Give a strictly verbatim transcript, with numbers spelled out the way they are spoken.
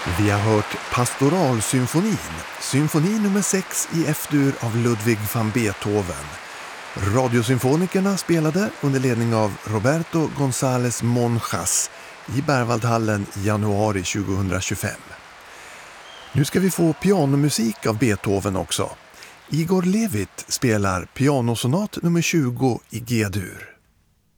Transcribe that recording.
Vi har hört Pastoralsymfonin, symfoni nummer sex i F-dur av Ludwig van Beethoven. Radiosymfonikerna spelade under ledning av Roberto González Monjas i Berwaldhallen i januari tjugohundratjugofem. Nu ska vi få pianomusik av Beethoven också. Igor Levit spelar pianosonat nummer tjugo i G-dur.